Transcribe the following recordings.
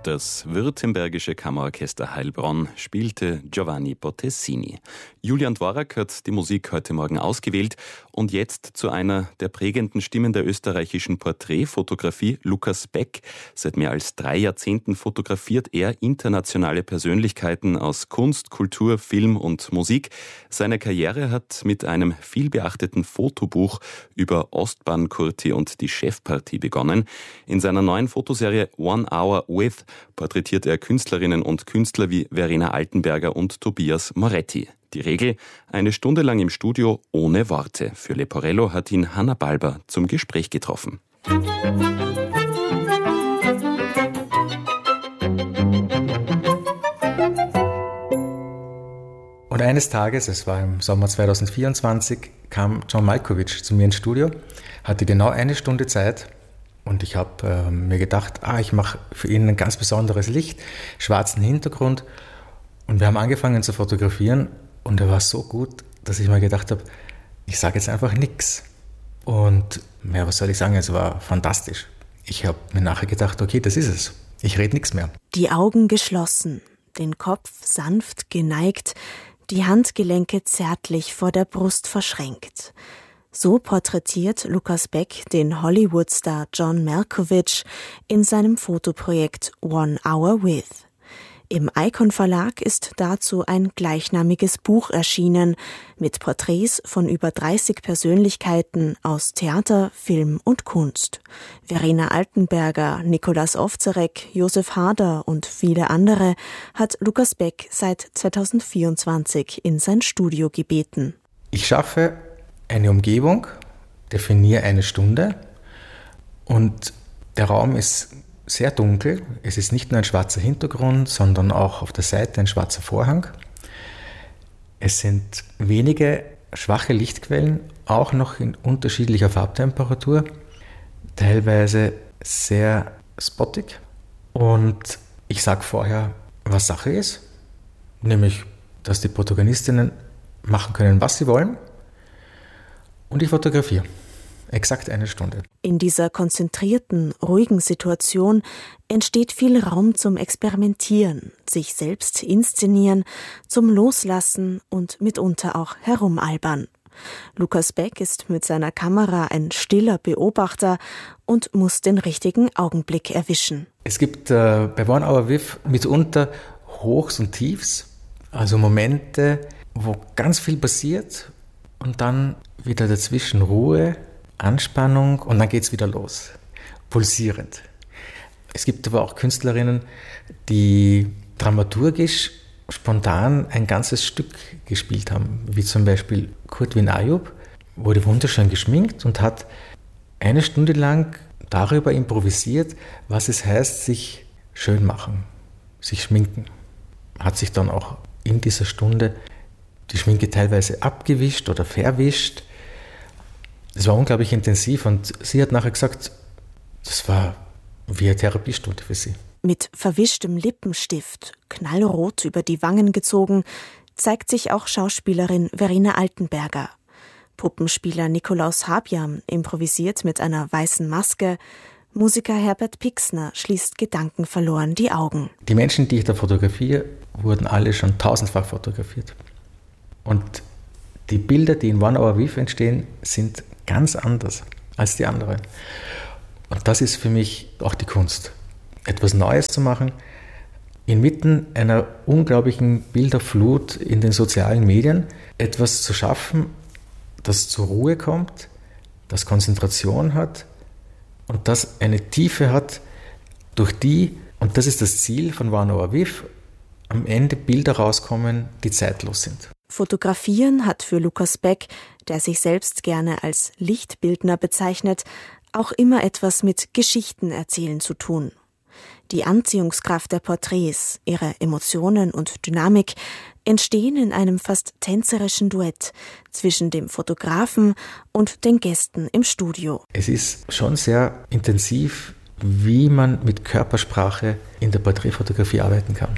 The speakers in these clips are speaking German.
Das württembergische Kammerorchester Heilbronn spielte Giovanni Bottesini. Julian Dvorak hat die Musik heute Morgen ausgewählt und jetzt zu einer der prägenden Stimmen der österreichischen Porträtfotografie, Lukas Beck. Seit mehr als 3 Jahrzehnten fotografiert er internationale Persönlichkeiten aus Kunst, Kultur, Film und Musik. Seine Karriere hat mit einem vielbeachteten Fotobuch über Ostbahn Kurti und die Chefpartie begonnen. In seiner neuen Fotoserie One Hour With porträtiert er Künstlerinnen und Künstler wie Verena Altenberger und Tobias Moretti. Die Regel: 1 Stunde lang im Studio ohne Worte. Für Leporello hat ihn Hanna Balber zum Gespräch getroffen. Und eines Tages, es war im Sommer 2024, kam John Malkovich zu mir ins Studio, hatte genau 1 Stunde Zeit. Und ich habe mir gedacht, ich mache für ihn ein ganz besonderes Licht, schwarzen Hintergrund. Und wir haben angefangen zu fotografieren und er war so gut, dass ich mir gedacht habe, ich sage jetzt einfach nichts. Und was soll ich sagen, es war fantastisch. Ich habe mir nachher gedacht, okay, das ist es. Ich rede nichts mehr. Die Augen geschlossen, den Kopf sanft geneigt, die Handgelenke zärtlich vor der Brust verschränkt. So porträtiert Lukas Beck den Hollywood-Star John Malkovich in seinem Fotoprojekt One Hour With. Im Icon Verlag ist dazu ein gleichnamiges Buch erschienen mit Porträts von über 30 Persönlichkeiten aus Theater, Film und Kunst. Verena Altenberger, Nikolaus Ovzarek, Josef Hader und viele andere hat Lukas Beck seit 2024 in sein Studio gebeten. Ich schaffe eine Umgebung, definiere 1 Stunde und der Raum ist sehr dunkel. Es ist nicht nur ein schwarzer Hintergrund, sondern auch auf der Seite ein schwarzer Vorhang. Es sind wenige schwache Lichtquellen, auch noch in unterschiedlicher Farbtemperatur, teilweise sehr spottig. Und ich sage vorher, was Sache ist, nämlich, dass die Protagonistinnen machen können, was sie wollen. Und ich fotografiere. Exakt 1 Stunde. In dieser konzentrierten, ruhigen Situation entsteht viel Raum zum Experimentieren, sich selbst inszenieren, zum Loslassen und mitunter auch herumalbern. Lukas Beck ist mit seiner Kamera ein stiller Beobachter und muss den richtigen Augenblick erwischen. Es gibt bei One Hour With mitunter Hochs und Tiefs, also Momente, wo ganz viel passiert und dann wieder dazwischen Ruhe, Anspannung und dann geht es wieder los, pulsierend. Es gibt aber auch Künstlerinnen, die dramaturgisch spontan ein ganzes Stück gespielt haben, wie zum Beispiel Kurt Win Ayub, wurde wunderschön geschminkt und hat 1 Stunde lang darüber improvisiert, was es heißt, sich schön machen, sich schminken. Hat sich dann auch in dieser Stunde die Schminke teilweise abgewischt oder verwischt. Es war unglaublich intensiv und sie hat nachher gesagt, das war wie eine Therapiestunde für sie. Mit verwischtem Lippenstift, knallrot über die Wangen gezogen, zeigt sich auch Schauspielerin Verena Altenberger. Puppenspieler Nikolaus Habjam improvisiert mit einer weißen Maske. Musiker Herbert Pixner schließt gedankenverloren die Augen. Die Menschen, die ich da fotografiere, wurden alle schon 1000-fach fotografiert. Und die Bilder, die in One Hour With entstehen, sind ganz anders als die anderen. Und das ist für mich auch die Kunst. Etwas Neues zu machen, inmitten einer unglaublichen Bilderflut in den sozialen Medien, etwas zu schaffen, das zur Ruhe kommt, das Konzentration hat und das eine Tiefe hat, durch die, und das ist das Ziel von One Hour With, am Ende Bilder rauskommen, die zeitlos sind. Fotografieren hat für Lukas Beck, der sich selbst gerne als Lichtbildner bezeichnet, auch immer etwas mit Geschichten erzählen zu tun. Die Anziehungskraft der Porträts, ihre Emotionen und Dynamik entstehen in einem fast tänzerischen Duett zwischen dem Fotografen und den Gästen im Studio. Es ist schon sehr intensiv, wie man mit Körpersprache in der Porträtfotografie arbeiten kann.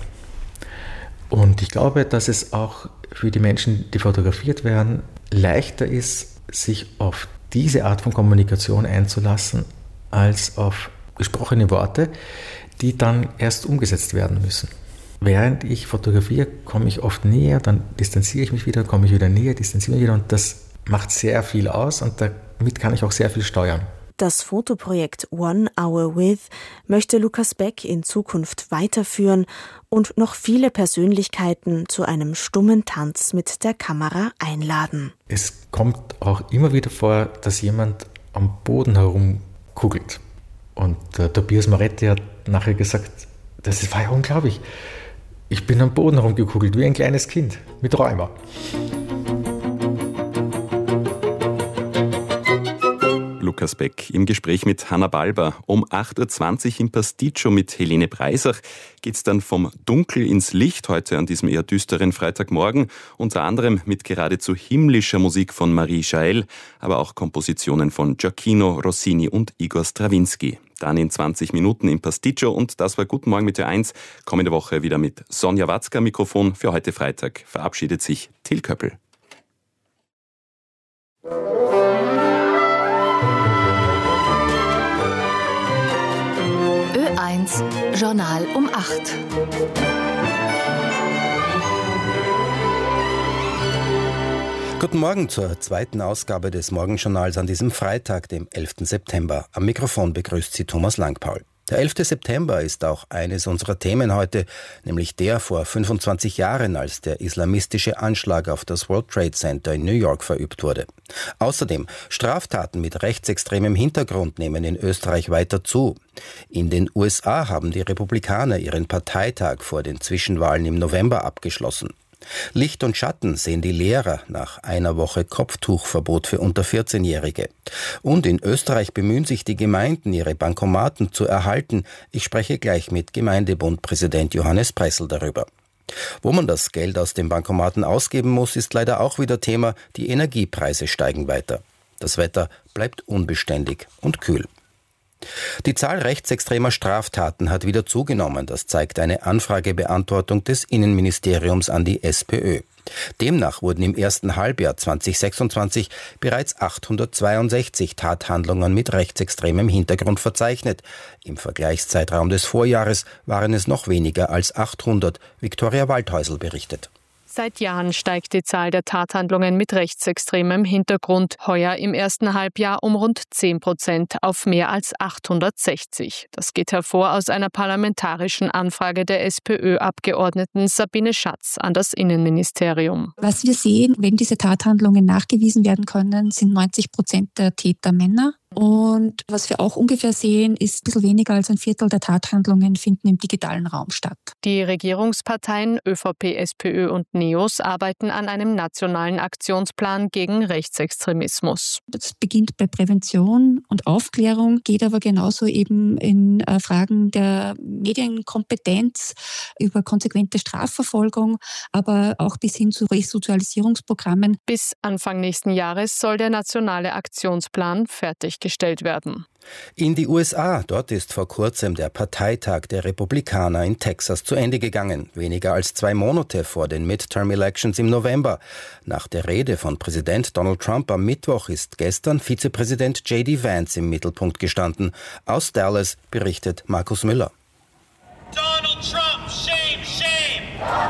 Und ich glaube, dass es auch für die Menschen, die fotografiert werden, leichter ist, sich auf diese Art von Kommunikation einzulassen, als auf gesprochene Worte, die dann erst umgesetzt werden müssen. Während ich fotografiere, komme ich oft näher, dann distanziere ich mich wieder, komme ich wieder näher, distanziere mich wieder und das macht sehr viel aus und damit kann ich auch sehr viel steuern. Das Fotoprojekt One Hour With möchte Lukas Beck in Zukunft weiterführen und noch viele Persönlichkeiten zu einem stummen Tanz mit der Kamera einladen. Es kommt auch immer wieder vor, dass jemand am Boden herumkugelt. Und Tobias Moretti hat nachher gesagt, das war ja unglaublich. Ich bin am Boden herumgekugelt, wie ein kleines Kind mit Rheuma. Lukas Beck im Gespräch mit Hanna Balber. Um 8.20 Uhr im Pasticcio mit Helene Breisach geht's dann vom Dunkel ins Licht heute an diesem eher düsteren Freitagmorgen. Unter anderem mit geradezu himmlischer Musik von Marie Chael, aber auch Kompositionen von Gioacchino Rossini und Igor Strawinsky. Dann in 20 Minuten im Pasticcio und das war Guten Morgen mit Ö1. Kommende Woche wieder mit Sonja Watzka Mikrofon. Für heute Freitag verabschiedet sich Till Köppel. Ö1 Journal um 8. Guten Morgen zur zweiten Ausgabe des Morgenjournals an diesem Freitag, dem 11. September. Am Mikrofon begrüßt Sie Thomas Langpaul. Der 11. September ist auch eines unserer Themen heute, nämlich der vor 25 Jahren, als der islamistische Anschlag auf das World Trade Center in New York verübt wurde. Außerdem, Straftaten mit rechtsextremem Hintergrund nehmen in Österreich weiter zu. In den USA haben die Republikaner ihren Parteitag vor den Zwischenwahlen im November abgeschlossen. Licht und Schatten sehen die Lehrer nach einer Woche Kopftuchverbot für unter 14-Jährige. Und in Österreich bemühen sich die Gemeinden, ihre Bankomaten zu erhalten. Ich spreche gleich mit Gemeindebundpräsident Johannes Pressl darüber. Wo man das Geld aus den Bankomaten ausgeben muss, ist leider auch wieder Thema. Die Energiepreise steigen weiter. Das Wetter bleibt unbeständig und kühl. Die Zahl rechtsextremer Straftaten hat wieder zugenommen, das zeigt eine Anfragebeantwortung des Innenministeriums an die SPÖ. Demnach wurden im ersten Halbjahr 2026 bereits 862 Tathandlungen mit rechtsextremem Hintergrund verzeichnet. Im Vergleichszeitraum des Vorjahres waren es noch weniger als 800, Viktoria Waldhäusl berichtet. Seit Jahren steigt die Zahl der Tathandlungen mit rechtsextremem Hintergrund. Heuer im ersten Halbjahr um rund 10% auf mehr als 860. Das geht hervor aus einer parlamentarischen Anfrage der SPÖ-Abgeordneten Sabine Schatz an das Innenministerium. Was wir sehen, wenn diese Tathandlungen nachgewiesen werden können, sind 90% der Täter Männer. Und was wir auch ungefähr sehen, ist ein bisschen weniger als ein Viertel der Tathandlungen finden im digitalen Raum statt. Die Regierungsparteien ÖVP, SPÖ und NEOS arbeiten an einem nationalen Aktionsplan gegen Rechtsextremismus. Das beginnt bei Prävention und Aufklärung, geht aber genauso eben in Fragen der Medienkompetenz über konsequente Strafverfolgung, aber auch bis hin zu Resozialisierungsprogrammen. Bis Anfang nächsten Jahres soll der nationale Aktionsplan fertiggestellt werden. In die USA, dort ist vor kurzem der Parteitag der Republikaner in Texas zu Ende gegangen, weniger als 2 Monate vor den Midterm-Elections im November. Nach der Rede von Präsident Donald Trump am Mittwoch ist gestern Vizepräsident J.D. Vance im Mittelpunkt gestanden. Aus Dallas berichtet Markus Müller. Donald Trump, shame, shame!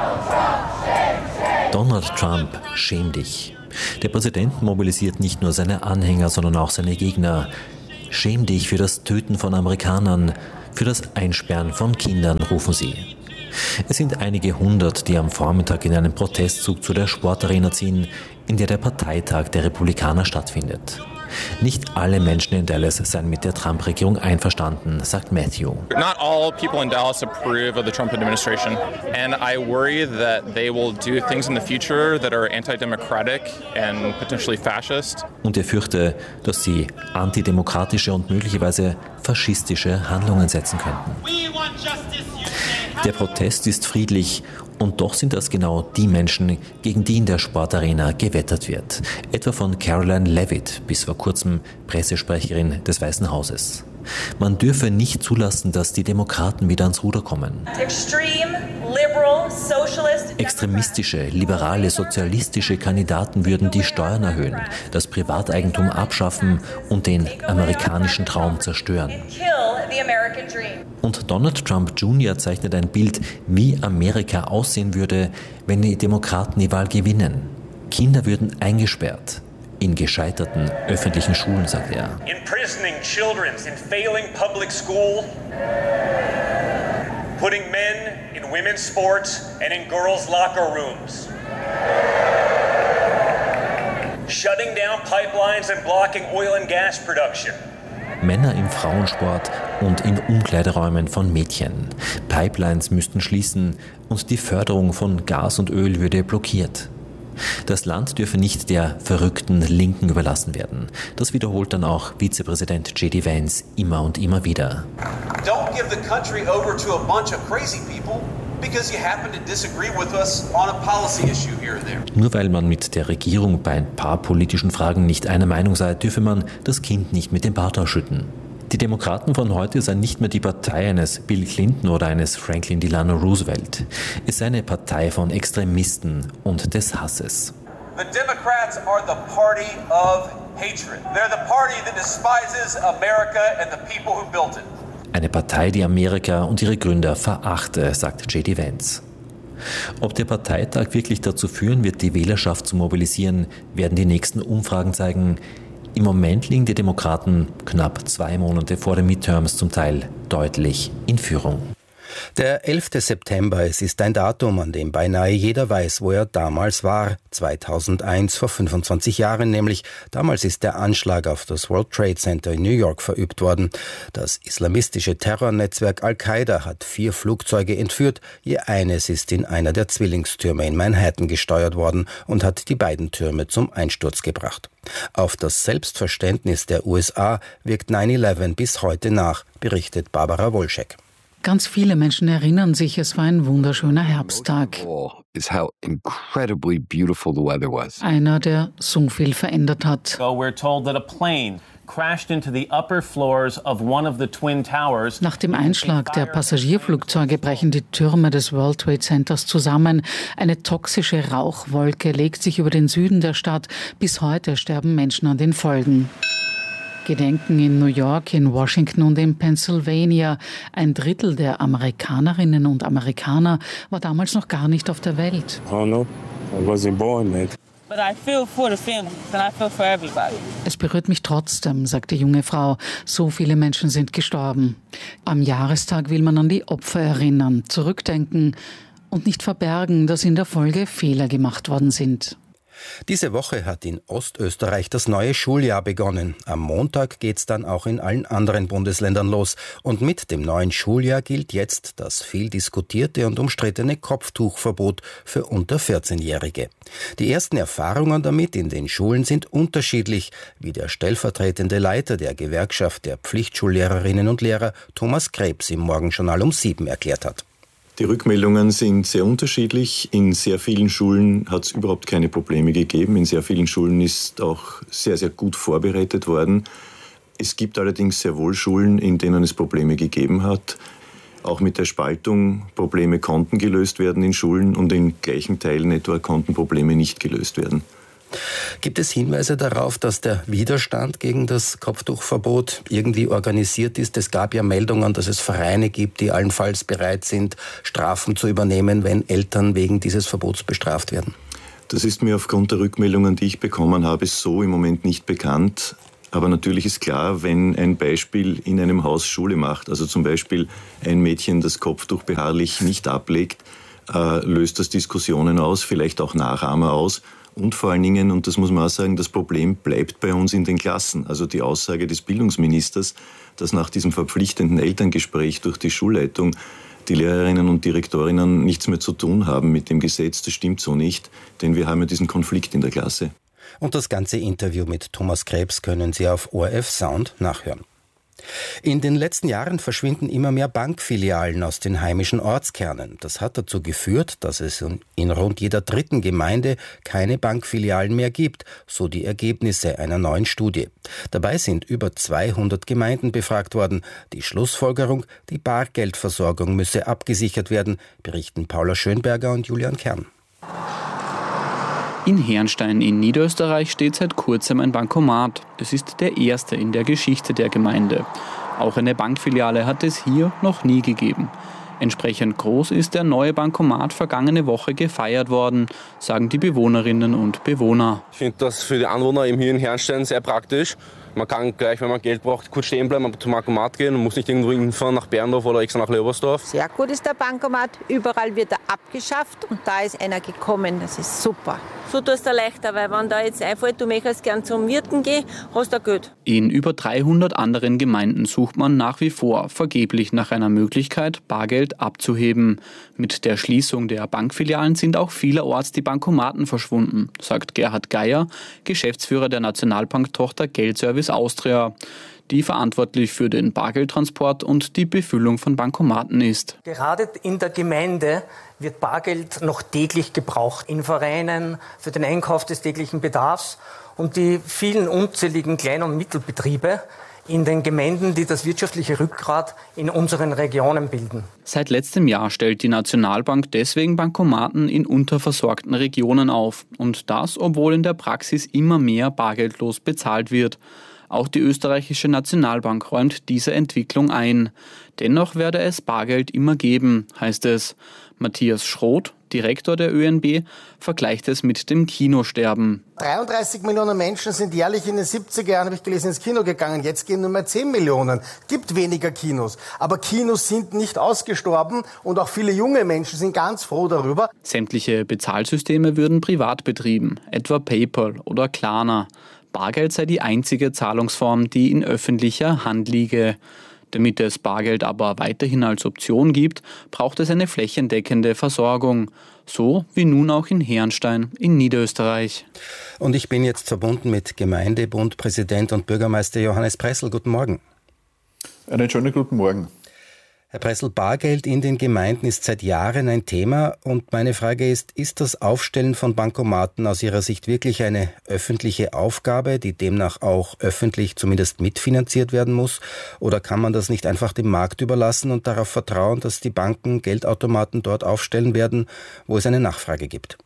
Donald Trump, schäm dich. Der Präsident mobilisiert nicht nur seine Anhänger, sondern auch seine Gegner. Schäm dich für das Töten von Amerikanern, für das Einsperren von Kindern, rufen sie. Es sind einige hundert, die am Vormittag in einen Protestzug zu der Sportarena ziehen, in der der Parteitag der Republikaner stattfindet. Nicht alle Menschen in Dallas seien mit der Trump-Regierung einverstanden, sagt Matthew. Not all people in Dallas approve of the Trump administration, and I worry that they will do things in the future that are anti-democratic and potentially fascist. Und er fürchte, dass sie antidemokratische und möglicherweise faschistische Handlungen setzen könnten. Der Protest ist friedlich. Und doch sind das genau die Menschen, gegen die in der Sportarena gewettert wird. Etwa von Caroline Leavitt, bis vor kurzem Pressesprecherin des Weißen Hauses. Man dürfe nicht zulassen, dass die Demokraten wieder ans Ruder kommen. Extremistische, liberale, sozialistische Kandidaten würden die Steuern erhöhen, das Privateigentum abschaffen und den amerikanischen Traum zerstören. the American dream. Und Donald Trump Jr. zeichnet ein Bild, wie Amerika aussehen würde, wenn die Demokraten die Wahl gewinnen. Kinder würden eingesperrt. In gescheiterten öffentlichen Schulen, sagt er. Imprisoning children in failing public school. Putting men in women's sports and in girls' locker rooms. Shutting down pipelines and blocking oil and gas production. Männer im Frauensport und in Umkleideräumen von Mädchen. Pipelines müssten schließen und die Förderung von Gas und Öl würde blockiert. Das Land dürfe nicht der verrückten Linken überlassen werden. Das wiederholt dann auch Vizepräsident J.D. Vance immer und immer wieder. Don't give the country over to a bunch of crazy people because you happen to disagree with us on a policy issue here or there. Nur weil man mit der Regierung bei ein paar politischen Fragen nicht einer Meinung sei, dürfe man das Kind nicht mit dem Bad ausschütten. Die Demokraten von heute seien nicht mehr die Partei eines Bill Clinton oder eines Franklin Delano Roosevelt. Es sei eine Partei von Extremisten und des Hasses. The Democrats are the party of hatred. They're the party that despises America and the people who built it. Eine Partei, die Amerika und ihre Gründer verachte, sagt J.D. Vance. Ob der Parteitag wirklich dazu führen wird, die Wählerschaft zu mobilisieren, werden die nächsten Umfragen zeigen. Im Moment liegen die Demokraten knapp 2 Monate vor den Midterms zum Teil deutlich in Führung. Der 11. September, es ist ein Datum, an dem beinahe jeder weiß, wo er damals war. 2001, vor 25 Jahren nämlich. Damals ist der Anschlag auf das World Trade Center in New York verübt worden. Das islamistische Terrornetzwerk Al-Qaida hat 4 Flugzeuge entführt. Je eines ist in einer der Zwillingstürme in Manhattan gesteuert worden und hat die beiden Türme zum Einsturz gebracht. Auf das Selbstverständnis der USA wirkt 9/11 bis heute nach, berichtet Barbara Wolschek. Ganz viele Menschen erinnern sich, es war ein wunderschöner Herbsttag. Einer, der so viel verändert hat. Nach dem Einschlag der Passagierflugzeuge brechen die Türme des World Trade Centers zusammen. Eine toxische Rauchwolke legt sich über den Süden der Stadt. Bis heute sterben Menschen an den Folgen. Gedenken in New York, in Washington und in Pennsylvania. 1/3 der Amerikanerinnen und Amerikaner war damals noch gar nicht auf der Welt. Oh no, I wasn't born yet. But I feel for the families and I feel for everybody. Es berührt mich trotzdem, sagt die junge Frau. So viele Menschen sind gestorben. Am Jahrestag will man an die Opfer erinnern, zurückdenken und nicht verbergen, dass in der Folge Fehler gemacht worden sind. Diese Woche hat in Ostösterreich das neue Schuljahr begonnen. Am Montag geht's dann auch in allen anderen Bundesländern los. Und mit dem neuen Schuljahr gilt jetzt das viel diskutierte und umstrittene Kopftuchverbot für unter 14-Jährige. Die ersten Erfahrungen damit in den Schulen sind unterschiedlich, wie der stellvertretende Leiter der Gewerkschaft der Pflichtschullehrerinnen und Lehrer Thomas Krebs im Morgenjournal um 7 erklärt hat. Die Rückmeldungen sind sehr unterschiedlich. In sehr vielen Schulen hat es überhaupt keine Probleme gegeben. In sehr vielen Schulen ist auch sehr, sehr gut vorbereitet worden. Es gibt allerdings sehr wohl Schulen, in denen es Probleme gegeben hat. Auch mit der Spaltung Probleme konnten gelöst werden in Schulen und in gleichen Teilen etwa konnten Probleme nicht gelöst werden. Gibt es Hinweise darauf, dass der Widerstand gegen das Kopftuchverbot irgendwie organisiert ist? Es gab ja Meldungen, dass es Vereine gibt, die allenfalls bereit sind, Strafen zu übernehmen, wenn Eltern wegen dieses Verbots bestraft werden. Das ist mir aufgrund der Rückmeldungen, die ich bekommen habe, so im Moment nicht bekannt. Aber natürlich ist klar, wenn ein Beispiel in einem Haus Schule macht, also zum Beispiel ein Mädchen das Kopftuch beharrlich nicht ablegt, löst das Diskussionen aus, vielleicht auch Nachahmer aus. Und vor allen Dingen, und das muss man auch sagen, das Problem bleibt bei uns in den Klassen. Also die Aussage des Bildungsministers, dass nach diesem verpflichtenden Elterngespräch durch die Schulleitung die Lehrerinnen und Direktorinnen nichts mehr zu tun haben mit dem Gesetz, das stimmt so nicht, denn wir haben ja diesen Konflikt in der Klasse. Und das ganze Interview mit Thomas Krebs können Sie auf ORF Sound nachhören. In den letzten Jahren verschwinden immer mehr Bankfilialen aus den heimischen Ortskernen. Das hat dazu geführt, dass es in rund jeder 3. Gemeinde keine Bankfilialen mehr gibt, so die Ergebnisse einer neuen Studie. Dabei sind über 200 Gemeinden befragt worden. Die Schlussfolgerung, die Bargeldversorgung müsse abgesichert werden, berichten Paula Schönberger und Julian Kern. In Herrnstein in Niederösterreich steht seit kurzem ein Bankomat. Es ist der erste in der Geschichte der Gemeinde. Auch eine Bankfiliale hat es hier noch nie gegeben. Entsprechend groß ist der neue Bankomat vergangene Woche gefeiert worden, sagen die Bewohnerinnen und Bewohner. Ich finde das für die Anwohner eben hier in Herrnstein sehr praktisch. Man kann gleich, wenn man Geld braucht, kurz stehen bleiben, zum Bankomat gehen und muss nicht irgendwo hinfahren nach Berndorf oder extra nach Leobersdorf. Sehr gut ist der Bankomat. Überall wird er abgeschafft und da ist einer gekommen. Das ist super. So tust du leichter, weil wenn da jetzt einfällt, du möchtest gern zum Wirten gehen, hast du Geld. In über 300 anderen Gemeinden sucht man nach wie vor vergeblich nach einer Möglichkeit, Bargeld abzuheben. Mit der Schließung der Bankfilialen sind auch vielerorts die Bankomaten verschwunden, sagt Gerhard Geier, Geschäftsführer der Nationalbanktochter Geldservice Austria, die verantwortlich für den Bargeldtransport und die Befüllung von Bankomaten ist. Gerade in der Gemeinde wird Bargeld noch täglich gebraucht. In Vereinen, für den Einkauf des täglichen Bedarfs und die vielen unzähligen Klein- und Mittelbetriebe in den Gemeinden, die das wirtschaftliche Rückgrat in unseren Regionen bilden. Seit letztem Jahr stellt die Nationalbank deswegen Bankomaten in unterversorgten Regionen auf. Und das, obwohl in der Praxis immer mehr bargeldlos bezahlt wird. Auch die österreichische Nationalbank räumt diese Entwicklung ein. Dennoch werde es Bargeld immer geben, heißt es. Matthias Schroth, Direktor der ÖNB, vergleicht es mit dem Kinosterben. 33 Millionen Menschen sind jährlich in den 70er Jahren, habe ich gelesen, ins Kino gegangen. Jetzt gehen nur mehr 10 Millionen. Gibt weniger Kinos. Aber Kinos sind nicht ausgestorben und auch viele junge Menschen sind ganz froh darüber. Sämtliche Bezahlsysteme würden privat betrieben, etwa PayPal oder Klarna. Bargeld sei die einzige Zahlungsform, die in öffentlicher Hand liege. Damit es Bargeld aber weiterhin als Option gibt, braucht es eine flächendeckende Versorgung. So wie nun auch in Herrnstein in Niederösterreich. Und ich bin jetzt verbunden mit Gemeindebundpräsident und Bürgermeister Johannes Pressl. Guten Morgen. Einen schönen guten Morgen. Herr Pressl, Bargeld in den Gemeinden ist seit Jahren ein Thema und meine Frage ist das Aufstellen von Bankomaten aus Ihrer Sicht wirklich eine öffentliche Aufgabe, die demnach auch öffentlich zumindest mitfinanziert werden muss? Oder kann man das nicht einfach dem Markt überlassen und darauf vertrauen, dass die Banken Geldautomaten dort aufstellen werden, wo es eine Nachfrage gibt?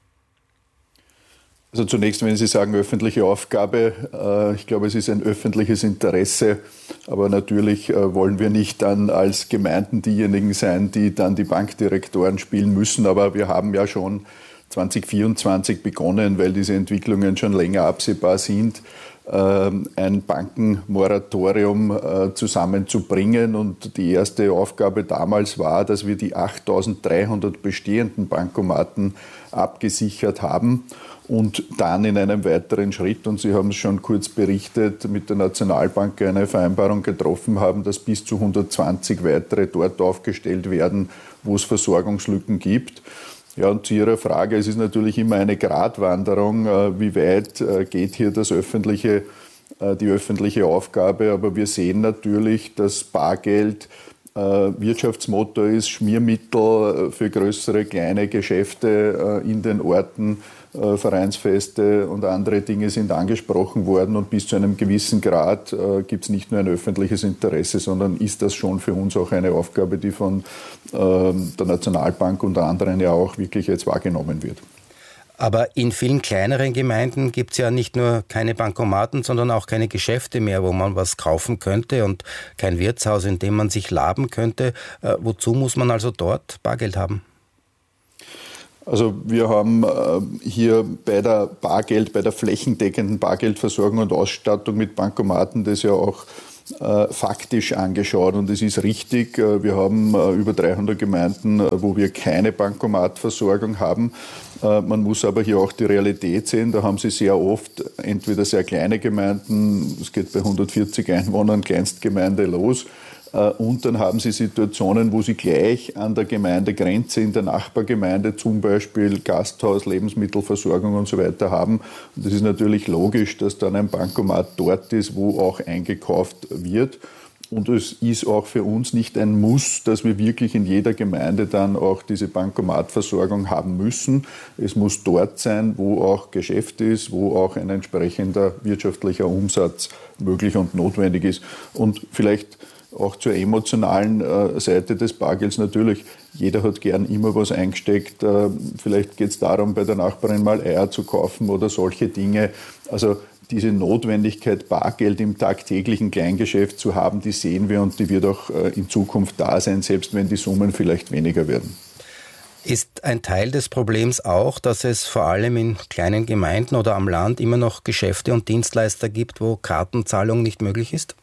Also zunächst, wenn Sie sagen öffentliche Aufgabe, ich glaube, es ist ein öffentliches Interesse, aber natürlich wollen wir nicht dann als Gemeinden diejenigen sein, die dann die Bankdirektoren spielen müssen, aber wir haben ja schon 2024 begonnen, weil diese Entwicklungen schon länger absehbar sind, ein Bankenmoratorium zusammenzubringen. Und die erste Aufgabe damals war, dass wir die 8.300 bestehenden Bankomaten abgesichert haben und dann in einem weiteren Schritt, und Sie haben es schon kurz berichtet, mit der Nationalbank eine Vereinbarung getroffen haben, dass bis zu 120 weitere dort aufgestellt werden, wo es Versorgungslücken gibt. Ja, und zu Ihrer Frage, es ist natürlich immer eine Gratwanderung, wie weit geht hier die öffentliche Aufgabe, aber wir sehen natürlich, dass Bargeld Wirtschaftsmotor ist, Schmiermittel für größere, kleine Geschäfte in den Orten, Vereinsfeste und andere Dinge sind angesprochen worden und bis zu einem gewissen Grad gibt es nicht nur ein öffentliches Interesse, sondern ist das schon für uns auch eine Aufgabe, die von der Nationalbank unter anderem ja auch wirklich jetzt wahrgenommen wird. Aber in vielen kleineren Gemeinden gibt es ja nicht nur keine Bankomaten, sondern auch keine Geschäfte mehr, wo man was kaufen könnte und kein Wirtshaus, in dem man sich laben könnte. Wozu muss man also dort Bargeld haben? Also wir haben hier bei der flächendeckenden Bargeldversorgung und Ausstattung mit Bankomaten das ja auch faktisch angeschaut und es ist richtig, wir haben über 300 Gemeinden, wo wir keine Bankomatversorgung haben. Man muss aber hier auch die Realität sehen, da haben Sie sehr oft entweder sehr kleine Gemeinden, es geht bei 140 Einwohnern, Kleinstgemeinde los, und dann haben Sie Situationen, wo Sie gleich an der Gemeindegrenze in der Nachbargemeinde zum Beispiel Gasthaus, Lebensmittelversorgung und so weiter haben. Und es ist natürlich logisch, dass dann ein Bankomat dort ist, wo auch eingekauft wird. Und es ist auch für uns nicht ein Muss, dass wir wirklich in jeder Gemeinde dann auch diese Bankomatversorgung haben müssen. Es muss dort sein, wo auch Geschäft ist, wo auch ein entsprechender wirtschaftlicher Umsatz möglich und notwendig ist. Und vielleicht auch zur emotionalen Seite des Bargelds natürlich. Jeder hat gern immer was eingesteckt. Vielleicht geht es darum, bei der Nachbarin mal Eier zu kaufen oder solche Dinge. Also diese Notwendigkeit, Bargeld im tagtäglichen Kleingeschäft zu haben, die sehen wir und die wird auch in Zukunft da sein, selbst wenn die Summen vielleicht weniger werden. Ist ein Teil des Problems auch, dass es vor allem in kleinen Gemeinden oder am Land immer noch Geschäfte und Dienstleister gibt, wo Kartenzahlung nicht möglich ist?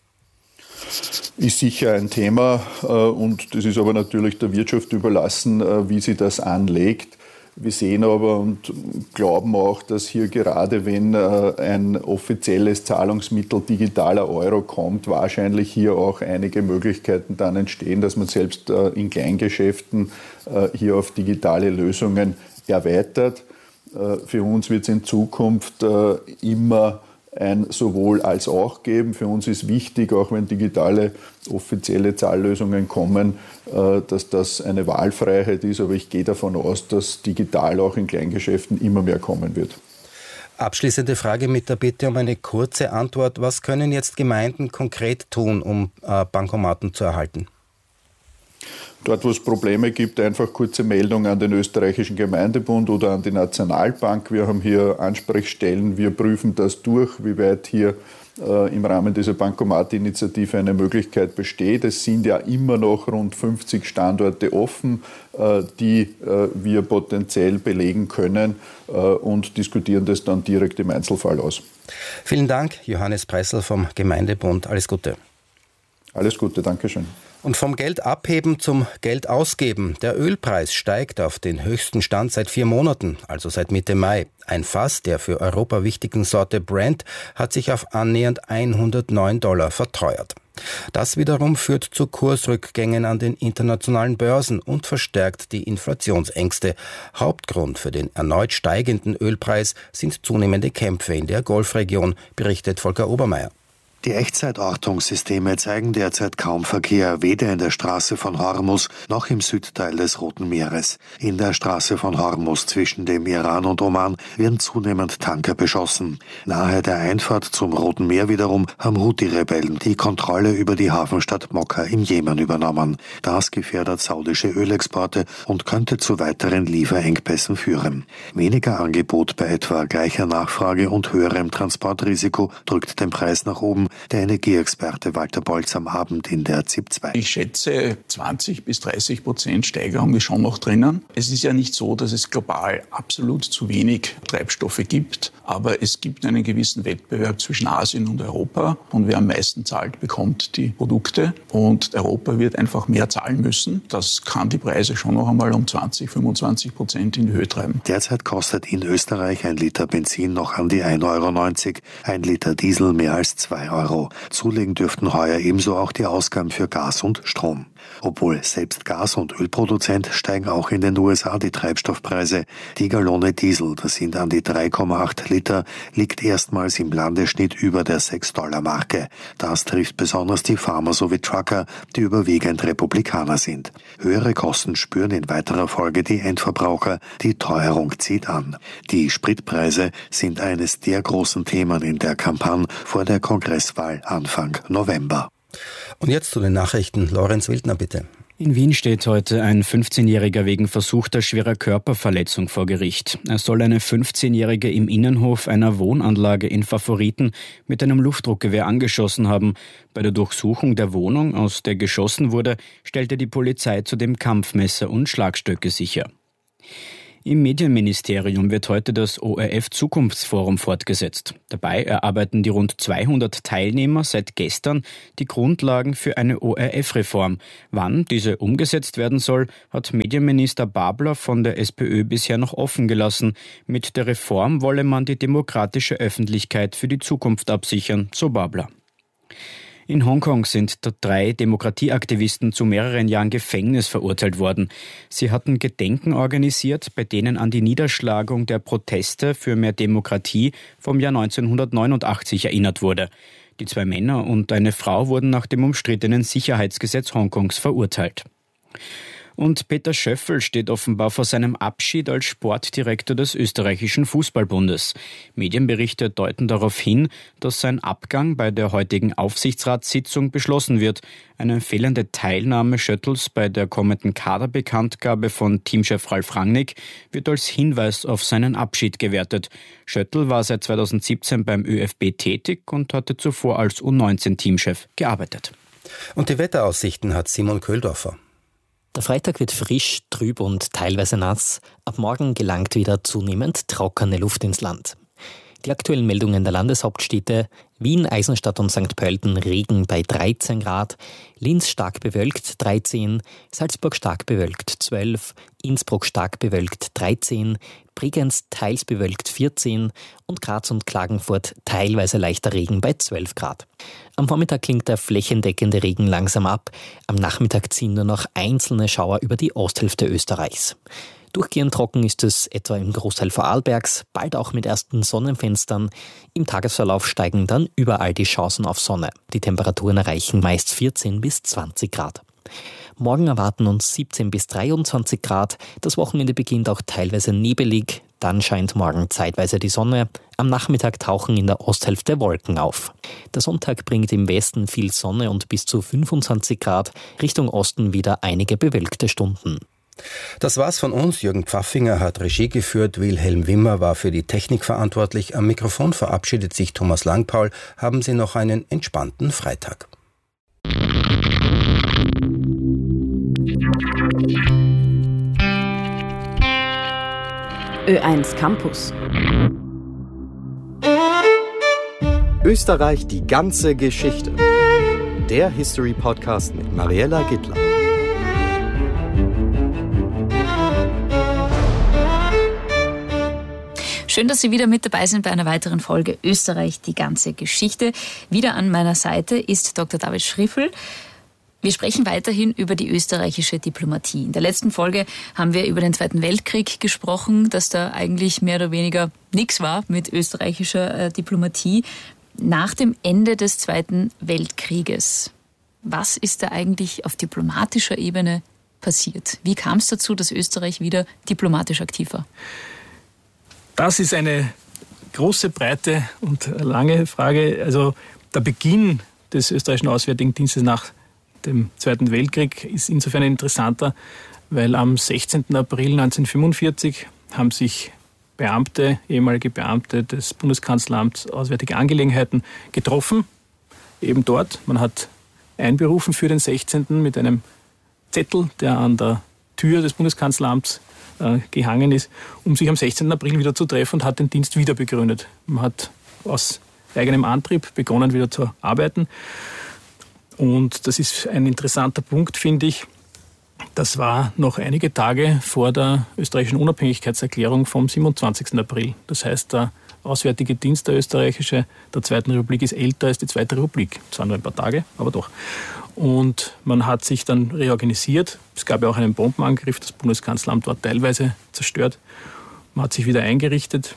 Ist sicher ein Thema und das ist aber natürlich der Wirtschaft überlassen, wie sie das anlegt. Wir sehen aber und glauben auch, dass hier gerade wenn ein offizielles Zahlungsmittel digitaler Euro kommt, wahrscheinlich hier auch einige Möglichkeiten dann entstehen, dass man selbst in Kleingeschäften hier auf digitale Lösungen erweitert. Für uns wird es in Zukunft immer ein sowohl als auch geben. Für uns ist wichtig, auch wenn digitale offizielle Zahllösungen kommen, dass das eine Wahlfreiheit ist. Aber ich gehe davon aus, dass digital auch in Kleingeschäften immer mehr kommen wird. Abschließende Frage mit der Bitte um eine kurze Antwort. Was können jetzt Gemeinden konkret tun, um Bankomaten zu erhalten? Dort, wo es Probleme gibt, einfach kurze Meldung an den österreichischen Gemeindebund oder an die Nationalbank. Wir haben hier Ansprechstellen, wir prüfen das durch, wie weit hier im Rahmen dieser Bankomat-Initiative eine Möglichkeit besteht. Es sind ja immer noch rund 50 Standorte offen, die wir potenziell belegen können und diskutieren das dann direkt im Einzelfall aus. Vielen Dank, Johannes Preissl vom Gemeindebund. Alles Gute. Alles Gute, Dankeschön. Und vom Geld abheben zum Geld ausgeben. Der Ölpreis steigt auf den höchsten Stand seit 4 Monaten, also seit Mitte Mai. Ein Fass der für Europa wichtigen Sorte Brent hat sich auf annähernd $109 verteuert. Das wiederum führt zu Kursrückgängen an den internationalen Börsen und verstärkt die Inflationsängste. Hauptgrund für den erneut steigenden Ölpreis sind zunehmende Kämpfe in der Golfregion, berichtet Volker Obermeier. Die Echtzeitortungssysteme zeigen derzeit kaum Verkehr, weder in der Straße von Hormuz noch im Südteil des Roten Meeres. In der Straße von Hormuz zwischen dem Iran und Oman werden zunehmend Tanker beschossen. Nahe der Einfahrt zum Roten Meer wiederum haben Houthi-Rebellen die Kontrolle über die Hafenstadt Mokka im Jemen übernommen. Das gefährdet saudische Ölexporte und könnte zu weiteren Lieferengpässen führen. Weniger Angebot bei etwa gleicher Nachfrage und höherem Transportrisiko drückt den Preis nach oben. Der Energieexperte Walter Bolz am Abend in der ZIP 2. Ich schätze, 20-30% Steigerung ist schon noch drinnen. Es ist ja nicht so, dass es global absolut zu wenig Treibstoffe gibt, aber es gibt einen gewissen Wettbewerb zwischen Asien und Europa und wer am meisten zahlt, bekommt die Produkte und Europa wird einfach mehr zahlen müssen. Das kann die Preise schon noch einmal um 20-25% in die Höhe treiben. Derzeit kostet in Österreich ein Liter Benzin noch an die 1,90 €, ein Liter Diesel mehr als 2 €. Zulegen dürften heuer ebenso auch die Ausgaben für Gas und Strom. Obwohl selbst Gas- und Ölproduzent steigen auch in den USA die Treibstoffpreise. Die Gallone Diesel, das sind an die 3,8 Liter, liegt erstmals im Landesschnitt über der $6-Marke. Das trifft besonders die Farmer sowie Trucker, die überwiegend Republikaner sind. Höhere Kosten spüren in weiterer Folge die Endverbraucher. Die Teuerung zieht an. Die Spritpreise sind eines der großen Themen in der Kampagne vor der Kongresswahl Anfang November. Und jetzt zu den Nachrichten. Lorenz Wildner, bitte. In Wien steht heute ein 15-Jähriger wegen versuchter schwerer Körperverletzung vor Gericht. Er soll eine 15-Jährige im Innenhof einer Wohnanlage in Favoriten mit einem Luftdruckgewehr angeschossen haben. Bei der Durchsuchung der Wohnung, aus der geschossen wurde, stellte die Polizei zudem Kampfmesser und Schlagstöcke sicher. Im Medienministerium wird heute das ORF-Zukunftsforum fortgesetzt. Dabei erarbeiten die rund 200 Teilnehmer seit gestern die Grundlagen für eine ORF-Reform. Wann diese umgesetzt werden soll, hat Medienminister Babler von der SPÖ bisher noch offen gelassen. Mit der Reform wolle man die demokratische Öffentlichkeit für die Zukunft absichern, so Babler. In Hongkong sind 3 Demokratieaktivisten zu mehreren Jahren Gefängnis verurteilt worden. Sie hatten Gedenken organisiert, bei denen an die Niederschlagung der Proteste für mehr Demokratie vom Jahr 1989 erinnert wurde. Die 2 Männer und eine Frau wurden nach dem umstrittenen Sicherheitsgesetz Hongkongs verurteilt. Und Peter Schöffel steht offenbar vor seinem Abschied als Sportdirektor des österreichischen Fußballbundes. Medienberichte deuten darauf hin, dass sein Abgang bei der heutigen Aufsichtsratssitzung beschlossen wird. Eine fehlende Teilnahme Schöttls bei der kommenden Kaderbekanntgabe von Teamchef Ralf Rangnick wird als Hinweis auf seinen Abschied gewertet. Schöttl war seit 2017 beim ÖFB tätig und hatte zuvor als U19-Teamchef gearbeitet. Und die Wetteraussichten hat Simon Köhldorfer. Der Freitag wird frisch, trüb und teilweise nass. Ab morgen gelangt wieder zunehmend trockene Luft ins Land. Die aktuellen Meldungen der Landeshauptstädte: Wien, Eisenstadt und St. Pölten Regen bei 13 Grad, Linz stark bewölkt 13, Salzburg stark bewölkt 12, Innsbruck stark bewölkt 13, Bregenz teils bewölkt 14 und Graz und Klagenfurt teilweise leichter Regen bei 12 Grad. Am Vormittag klingt der flächendeckende Regen langsam ab, am Nachmittag ziehen nur noch einzelne Schauer über die Osthälfte Österreichs. Durchgehend trocken ist es etwa im Großteil Vorarlbergs, bald auch mit ersten Sonnenfenstern. Im Tagesverlauf steigen dann überall die Chancen auf Sonne. Die Temperaturen erreichen meist 14 bis 20 Grad. Morgen erwarten uns 17 bis 23 Grad. Das Wochenende beginnt auch teilweise nebelig. Dann scheint morgen zeitweise die Sonne. Am Nachmittag tauchen in der Osthälfte Wolken auf. Der Sonntag bringt im Westen viel Sonne und bis zu 25 Grad. Richtung Osten wieder einige bewölkte Stunden. Das war's von uns. Jürgen Pfaffinger hat Regie geführt, Wilhelm Wimmer war für die Technik verantwortlich. Am Mikrofon verabschiedet sich Thomas Langpaul. Haben Sie noch einen entspannten Freitag. Ö1 Campus. Österreich, die ganze Geschichte. Der History-Podcast mit Mariella Gittler. Schön, dass Sie wieder mit dabei sind bei einer weiteren Folge Österreich, die ganze Geschichte. Wieder an meiner Seite ist Dr. David Schriffel. Wir sprechen weiterhin über die österreichische Diplomatie. In der letzten Folge haben wir über den Zweiten Weltkrieg gesprochen, dass da eigentlich mehr oder weniger nichts war mit österreichischer Diplomatie. Nach dem Ende des Zweiten Weltkrieges, was ist da eigentlich auf diplomatischer Ebene passiert? Wie kam es dazu, dass Österreich wieder diplomatisch aktiv war? Das ist eine große, breite und lange Frage. Also der Beginn des österreichischen Auswärtigen Dienstes nach dem Zweiten Weltkrieg ist insofern interessanter, weil am 16. April 1945 haben sich ehemalige Beamte des Bundeskanzleramts Auswärtige Angelegenheiten getroffen, eben dort. Man hat einberufen für den 16. mit einem Zettel, der an der Tür des Bundeskanzleramts gehangen ist, um sich am 16. April wieder zu treffen und hat den Dienst wieder begründet. Man hat aus eigenem Antrieb begonnen, wieder zu arbeiten. Und das ist ein interessanter Punkt, finde ich. Das war noch einige Tage vor der österreichischen Unabhängigkeitserklärung vom 27. April. Das heißt, der Auswärtige Dienst der österreichische der Zweiten Republik ist älter als die Zweite Republik. Zwar nur ein paar Tage, aber doch. Und man hat sich dann reorganisiert. Es gab ja auch einen Bombenangriff. Das Bundeskanzleramt war teilweise zerstört. Man hat sich wieder eingerichtet.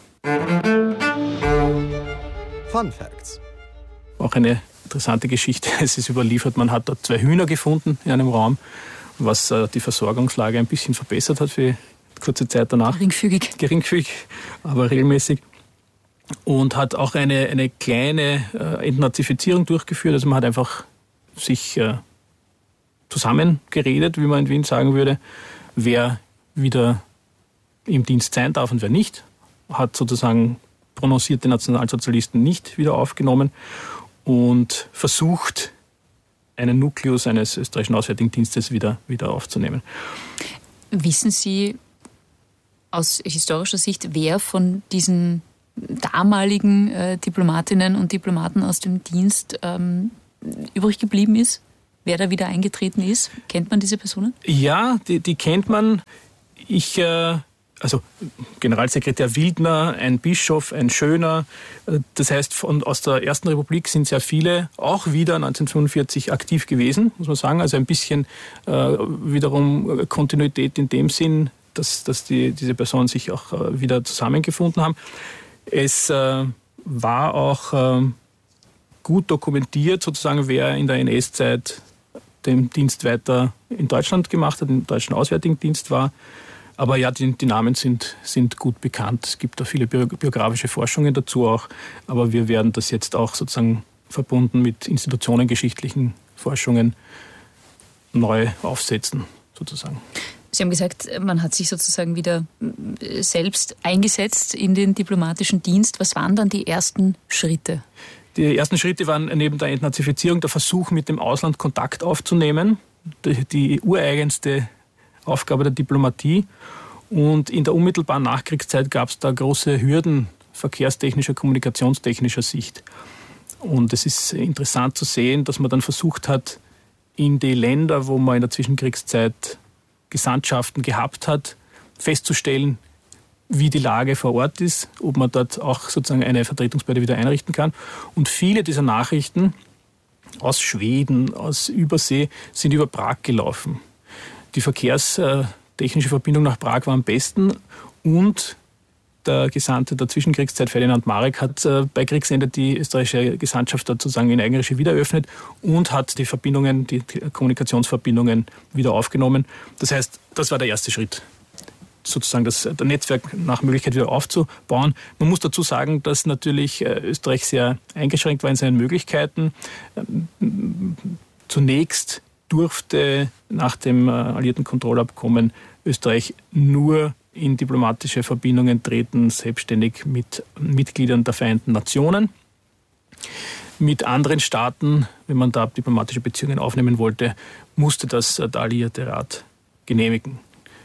Fun Facts. Auch eine interessante Geschichte. Es ist überliefert, man hat dort 2 Hühner gefunden in einem Raum, was die Versorgungslage ein bisschen verbessert hat für kurze Zeit danach. Geringfügig, aber regelmäßig. Und hat auch eine kleine Entnazifizierung durchgeführt. Also man hat einfach sich zusammengeredet, wie man in Wien sagen würde, wer wieder im Dienst sein darf und wer nicht. Hat sozusagen prononcierte Nationalsozialisten nicht wieder aufgenommen und versucht, einen Nukleus eines österreichischen Auswärtigen Dienstes wieder aufzunehmen. Wissen Sie aus historischer Sicht, wer von diesen damaligen Diplomatinnen und Diplomaten aus dem Dienst übrig geblieben ist? Wer da wieder eingetreten ist? Kennt man diese Personen? Ja, die kennt man. Also Generalsekretär Wildner, ein Bischof, ein Schöner. Das heißt, aus der Ersten Republik sind sehr viele auch wieder 1945 aktiv gewesen, muss man sagen. Also ein bisschen wiederum Kontinuität in dem Sinn, dass diese Personen sich auch wieder zusammengefunden haben. Es war auch gut dokumentiert, sozusagen, wer in der NS-Zeit den Dienst weiter in Deutschland gemacht hat, im deutschen Auswärtigen Dienst war. Aber ja, die Namen sind gut bekannt. Es gibt da viele biografische Forschungen dazu auch. Aber wir werden das jetzt auch sozusagen verbunden mit institutionengeschichtlichen Forschungen neu aufsetzen, sozusagen. Sie haben gesagt, man hat sich sozusagen wieder selbst eingesetzt in den diplomatischen Dienst. Was waren dann die ersten Schritte? Die ersten Schritte waren neben der Entnazifizierung der Versuch, mit dem Ausland Kontakt aufzunehmen. Die ureigenste Aufgabe der Diplomatie. Und in der unmittelbaren Nachkriegszeit gab es da große Hürden verkehrstechnischer, kommunikationstechnischer Sicht. Und es ist interessant zu sehen, dass man dann versucht hat, in die Länder, wo man in der Zwischenkriegszeit Gesandtschaften gehabt hat, festzustellen, wie die Lage vor Ort ist, ob man dort auch sozusagen eine Vertretungsbehörde wieder einrichten kann. Und viele dieser Nachrichten aus Schweden, aus Übersee, sind über Prag gelaufen. Die verkehrstechnische Verbindung nach Prag war am besten und der Gesandte der Zwischenkriegszeit, Ferdinand Marek, hat bei Kriegsende die österreichische Gesandtschaft sozusagen in Eigenregie wieder eröffnet und hat die Verbindungen, die Kommunikationsverbindungen wieder aufgenommen. Das heißt, das war der erste Schritt, sozusagen das Netzwerk nach Möglichkeit wieder aufzubauen. Man muss dazu sagen, dass natürlich Österreich sehr eingeschränkt war in seinen Möglichkeiten. Zunächst durfte nach dem alliierten Kontrollabkommen Österreich nur in diplomatische Verbindungen treten, selbstständig mit Mitgliedern der Vereinten Nationen. Mit anderen Staaten, wenn man da diplomatische Beziehungen aufnehmen wollte, musste das der Alliierte Rat genehmigen.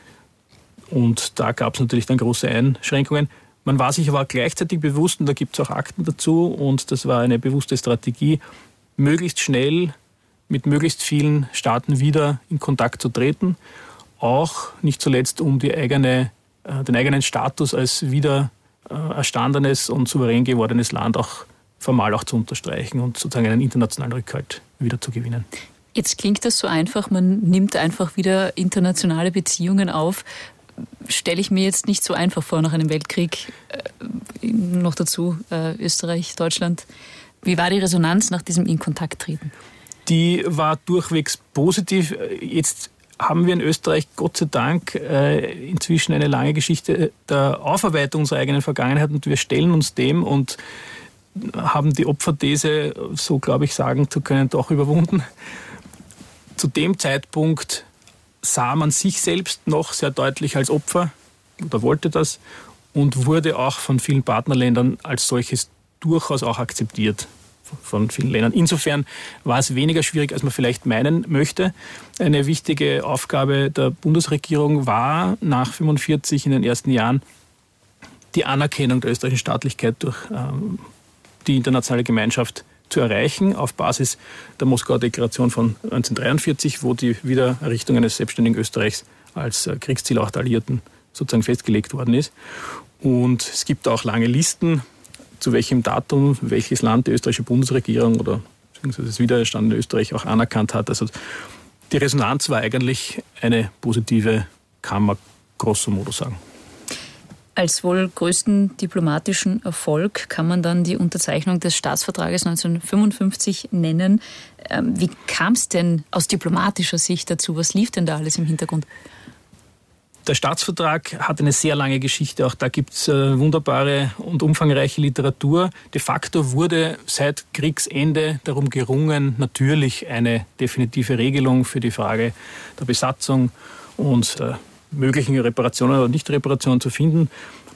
Und da gab es natürlich dann große Einschränkungen. Man war sich aber gleichzeitig bewusst, und da gibt es auch Akten dazu, und das war eine bewusste Strategie, möglichst schnell mit möglichst vielen Staaten wieder in Kontakt zu treten, auch nicht zuletzt, um den eigenen Status als wieder erstandenes und souverän gewordenes Land auch formal auch zu unterstreichen und sozusagen einen internationalen Rückhalt wieder zu gewinnen. Jetzt klingt das so einfach, man nimmt einfach wieder internationale Beziehungen auf. Stelle ich mir jetzt nicht so einfach vor nach einem Weltkrieg, noch dazu Österreich, Deutschland. Wie war die Resonanz nach diesem In-Kontakt-Treten? Die war durchwegs positiv. Jetzt haben wir in Österreich Gott sei Dank inzwischen eine lange Geschichte der Aufarbeitung unserer eigenen Vergangenheit und wir stellen uns dem und haben die Opferthese, so glaube ich sagen zu können, doch überwunden. Zu dem Zeitpunkt sah man sich selbst noch sehr deutlich als Opfer oder wollte das und wurde auch von vielen Partnerländern als solches durchaus auch akzeptiert. Von vielen Ländern. Insofern war es weniger schwierig, als man vielleicht meinen möchte. Eine wichtige Aufgabe der Bundesregierung war nach 1945 in den ersten Jahren die Anerkennung der österreichischen Staatlichkeit durch die internationale Gemeinschaft zu erreichen, auf Basis der Moskauer Deklaration von 1943, wo die Wiedererrichtung eines selbstständigen Österreichs als Kriegsziel auch der Alliierten sozusagen festgelegt worden ist. Und es gibt auch lange Listen, zu welchem Datum welches Land die österreichische Bundesregierung oder beziehungsweise das wiedererstandene Österreich auch anerkannt hat. Also die Resonanz war eigentlich eine positive, kann man grosso modo sagen. Als wohl größten diplomatischen Erfolg kann man dann die Unterzeichnung des Staatsvertrages 1955 nennen. Wie kam es denn aus diplomatischer Sicht dazu? Was lief denn da alles im Hintergrund? Der Staatsvertrag hat eine sehr lange Geschichte. Auch da gibt es wunderbare und umfangreiche Literatur. De facto wurde seit Kriegsende darum gerungen, natürlich eine definitive Regelung für die Frage der Besatzung und möglichen Reparationen oder Nicht-Reparationen zu finden.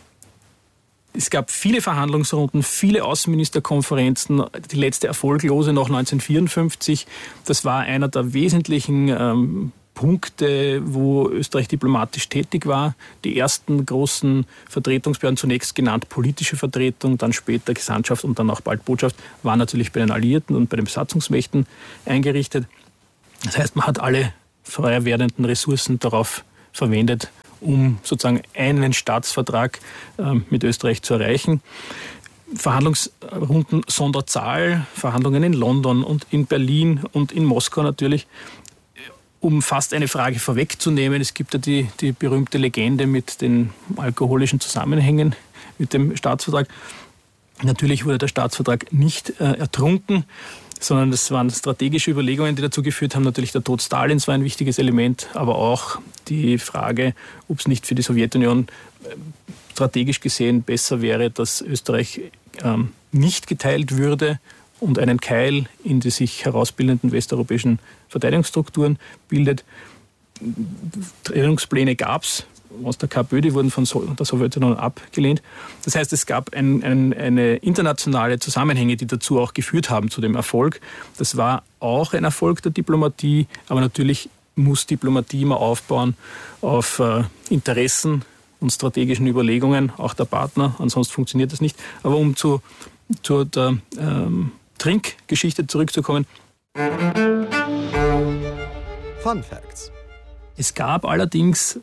Es gab viele Verhandlungsrunden, viele Außenministerkonferenzen. Die letzte erfolglose noch 1954. Das war einer der wesentlichen Punkte, wo Österreich diplomatisch tätig war. Die ersten großen Vertretungsbehörden, zunächst genannt politische Vertretung, dann später Gesandtschaft und dann auch bald Botschaft, waren natürlich bei den Alliierten und bei den Besatzungsmächten eingerichtet. Das heißt, man hat alle frei werdenden Ressourcen darauf verwendet, um sozusagen einen Staatsvertrag mit Österreich zu erreichen. Verhandlungsrunden Sonderzahl, Verhandlungen in London und in Berlin und in Moskau natürlich. Um fast eine Frage vorwegzunehmen, es gibt ja die berühmte Legende mit den alkoholischen Zusammenhängen mit dem Staatsvertrag. Natürlich wurde der Staatsvertrag nicht ertrunken. sondern das waren strategische Überlegungen, die dazu geführt haben. Natürlich der Tod Stalins war ein wichtiges Element, aber auch die Frage, ob es nicht für die Sowjetunion strategisch gesehen besser wäre, dass Österreich nicht geteilt würde und einen Keil in die sich herausbildenden westeuropäischen Verteidigungsstrukturen bildet. Trennungspläne gab es aus der KPÖ, die wurden von der Sowjetunion abgelehnt. Das heißt, es gab eine internationale Zusammenhänge, die dazu auch geführt haben, zu dem Erfolg. Das war auch ein Erfolg der Diplomatie, aber natürlich muss Diplomatie immer aufbauen auf Interessen und strategischen Überlegungen, auch der Partner, ansonsten funktioniert das nicht. Aber um zur der Trinkgeschichte zurückzukommen. Fun Facts. Es gab allerdings,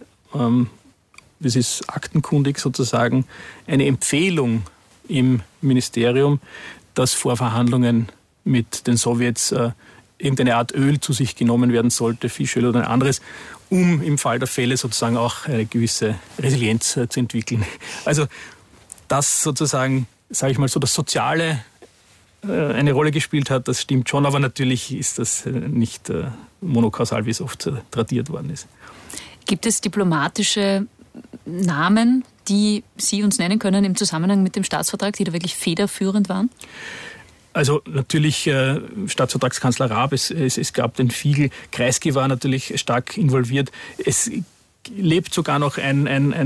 das ist aktenkundig sozusagen, eine Empfehlung im Ministerium, dass vor Verhandlungen mit den Sowjets irgendeine Art Öl zu sich genommen werden sollte, Fischöl oder ein anderes, um im Fall der Fälle sozusagen auch eine gewisse Resilienz zu entwickeln. Also das sozusagen, sage ich mal so, das Soziale eine Rolle gespielt hat, das stimmt schon, aber natürlich ist das nicht monokausal, wie es oft tradiert worden ist. Gibt es diplomatische Namen, die Sie uns nennen können im Zusammenhang mit dem Staatsvertrag, die da wirklich federführend waren? Also natürlich Staatsvertragskanzler Raab, es gab den Fiegel, Kreisky war natürlich stark involviert. Es lebt sogar noch ein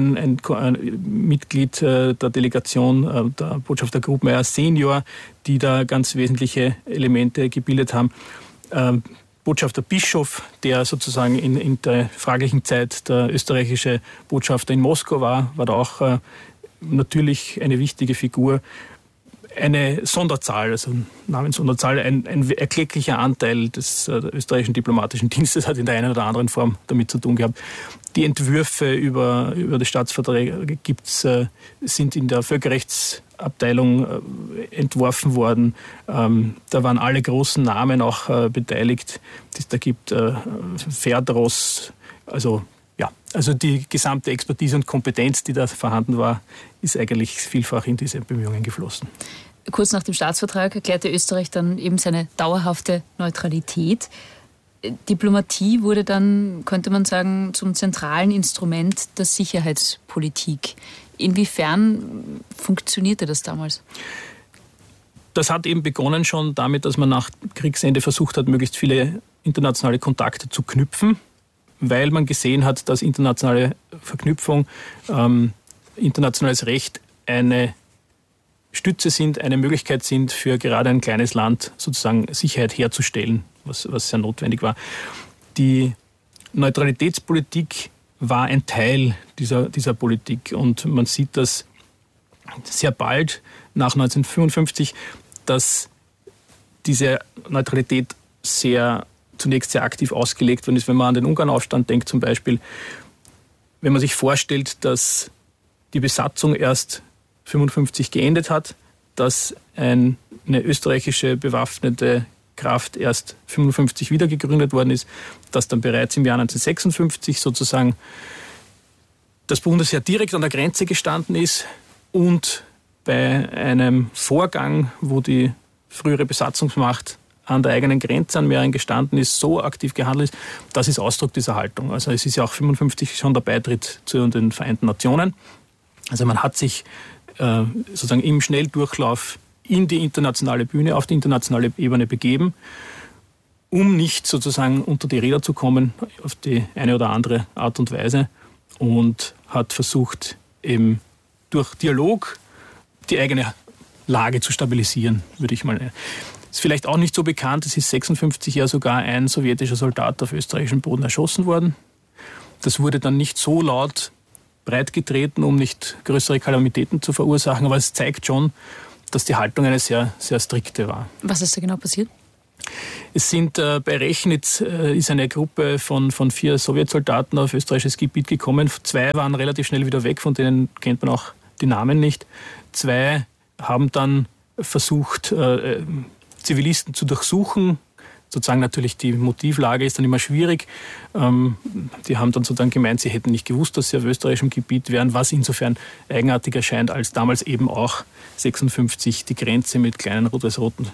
Mitglied der Delegation, der Botschafter Grubmeier Senior, die da ganz wesentliche Elemente gebildet haben. Botschafter Bischof, der sozusagen in der fraglichen Zeit der österreichische Botschafter in Moskau war da auch natürlich eine wichtige Figur. Eine Sonderzahl, also Namenssonderzahl, ein erklecklicher Anteil des österreichischen diplomatischen Dienstes hat in der einen oder anderen Form damit zu tun gehabt. Die Entwürfe über die Staatsverträge sind in der Völkerrechtsabteilung entworfen worden. Da waren alle großen Namen auch beteiligt, die es da gibt. Ferdros, also die gesamte Expertise und Kompetenz, die da vorhanden war, ist eigentlich vielfach in diese Bemühungen geflossen. Kurz nach dem Staatsvertrag erklärte Österreich dann eben seine dauerhafte Neutralität. Diplomatie wurde dann, könnte man sagen, zum zentralen Instrument der Sicherheitspolitik. Inwiefern funktionierte das damals? Das hat eben begonnen schon damit, dass man nach Kriegsende versucht hat, möglichst viele internationale Kontakte zu knüpfen, weil man gesehen hat, dass internationale Verknüpfung, internationales Recht eine Stütze sind, eine Möglichkeit sind, für gerade ein kleines Land sozusagen Sicherheit herzustellen, was sehr notwendig war. Die Neutralitätspolitik war ein Teil dieser Politik und man sieht das sehr bald nach 1955, dass diese Neutralität zunächst sehr aktiv ausgelegt worden ist. Wenn man an den Ungarnaufstand denkt zum Beispiel, wenn man sich vorstellt, dass die Besatzung erst 1955 geendet hat, dass eine österreichische bewaffnete Kraft erst 1955 wieder gegründet worden ist, dass dann bereits im Jahr 1956 sozusagen das Bundesheer direkt an der Grenze gestanden ist und bei einem Vorgang, wo die frühere Besatzungsmacht an der eigenen Grenze an Mähren gestanden ist, so aktiv gehandelt ist, das ist Ausdruck dieser Haltung. Also es ist ja auch 1955 schon der Beitritt zu den Vereinten Nationen. Also man hat sich sozusagen im Schnelldurchlauf in die internationale Bühne, auf die internationale Ebene begeben, um nicht sozusagen unter die Räder zu kommen auf die eine oder andere Art und Weise und hat versucht, eben durch Dialog die eigene Lage zu stabilisieren, würde ich mal nennen. Ist vielleicht auch nicht so bekannt, es ist 1956 ja sogar ein sowjetischer Soldat auf österreichischem Boden erschossen worden. Das wurde dann nicht so laut breitgetreten, um nicht größere Kalamitäten zu verursachen, aber es zeigt schon, dass die Haltung eine sehr, sehr strikte war. Was ist da genau passiert? Es sind bei Rechnitz ist eine Gruppe von 4 Sowjetsoldaten auf österreichisches Gebiet gekommen. 2 waren relativ schnell wieder weg, von denen kennt man auch die Namen nicht. 2 haben dann versucht, Zivilisten zu durchsuchen. Sozusagen natürlich die Motivlage ist dann immer schwierig. Die haben dann sozusagen gemeint, sie hätten nicht gewusst, dass sie auf österreichischem Gebiet wären, was insofern eigenartig erscheint, als damals eben auch 1956 die Grenze mit kleinen rot-weiß-roten